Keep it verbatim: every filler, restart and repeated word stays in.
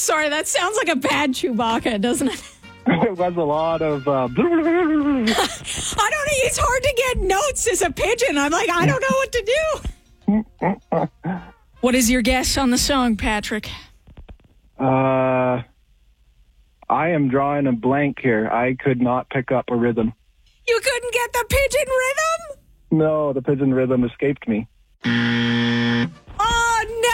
sorry. That sounds like a bad Chewbacca, doesn't it? It was a lot of... Uh, I don't know. It's hard to get notes as a pigeon. I'm like, I don't know what to do. What is your guess on the song, Patrick? uh, I am drawing a blank here. I could not pick up a rhythm. You couldn't get the pigeon rhythm? No, the pigeon rhythm escaped me.